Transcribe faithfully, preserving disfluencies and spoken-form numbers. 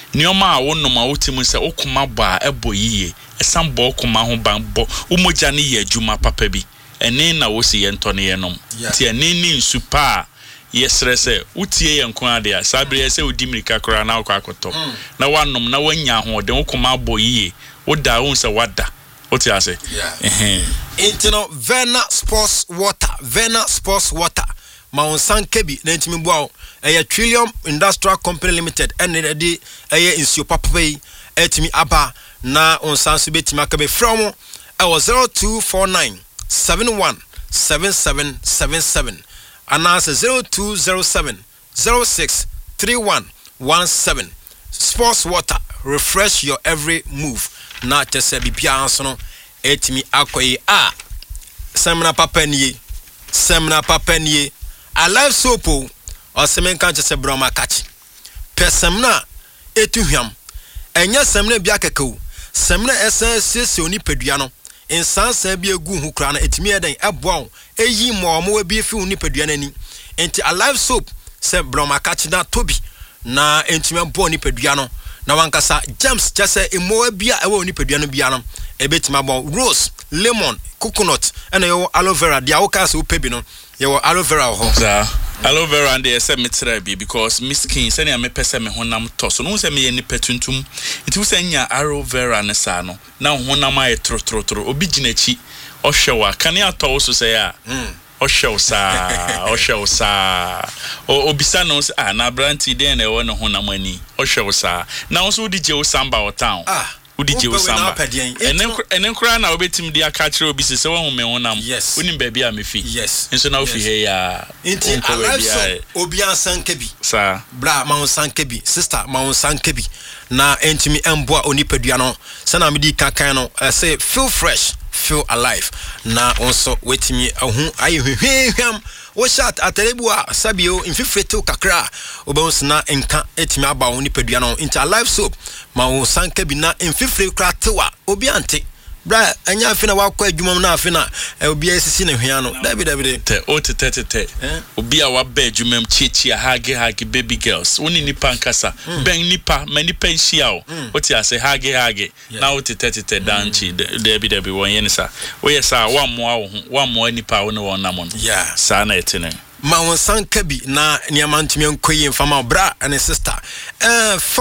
Nioma a wonom a wotimu se okoma ba ebo yiye esam bo okoma ho ban bo umoja ne ye adwuma papa bi ene na wo si ye ntone ye nom ti ene ni nsu pa yesre se utie ye nko ade a sabre se odi mirika kora na akwa akoto na wanom na wanya ho de okoma bo yiye woda won se wada oti ase eh Intino Vena Sports Water Vena Sports Water Mount Sankebi na ntimi boa eye Trillium Industrial Company Limited ene de eye insio papai etimi aba na onsanso betimi akabe from e was zero two four nine seven one seven seven seven seven and answer zero two zero seven zero six three one one seven. Sports Water, refresh your every move. Na tese bibia anso no etimi akoyi a semna papanie semna papanie Alive Soap o semen kan tese broma kachi pesemna etuhwam enya semna bia kekeu semna esen sese oni padua no insansa bi egu hu kra na etimi eden eboa eyi mo mo bi fi oni padua nani enti Alive Soap se broma kachi na tobi na entimi ebo oni padua no na wankasa James chese emo bia ewe oni padua no bia no ebetima bon rose lemon coconut and yo aloe vera dia woka se upebi no yo aloe vera ho za aloe vera and dey say metra bi because miss skin say na me pese me honam to so no say me ye ni petuntum it wo say nya aloe vera ne sa no na honam aye tro tro tro obi ginachi o hwewa kan ya to so say a o hwew sa o hwew sa o obisa no say ah na branti den na e wo ne honam ani o hwew sa na wo so di je wo samba o town ah udije usamba enen enen kura na obetim dia ka kire obi se wo me honam unim ba bia me fi yes nso na ofi he ya inti Alive Soap obi ansankebi sa bra ma onsankebi sister ma onsankebi na entimi emboa onipadua no se na me di kakan no say feel fresh feel alive na onso wetimi ahu ayehwehwam wo shot atelebua sabio infifeto kakra obons na enka etimi aba onipadua no into Alive Soap ma onsankebi na infifre kra tewa obi ante bra anya afina wakọ adwumam na afina obi asisi na hwea no dabi dabi te o te te te obi a wa ba adwumam chichi a hage hage baby girls woni nipa nkasa ben nipa manipa nhia o o ti ase hage hage na o te te te danchi dabi dabi won ye nsa o ye sa wa moa wo wa moa nipa wo ne won nam no yeah sa na etene ma won sankabi na niamantumi enkoyi mfama bra and sister eh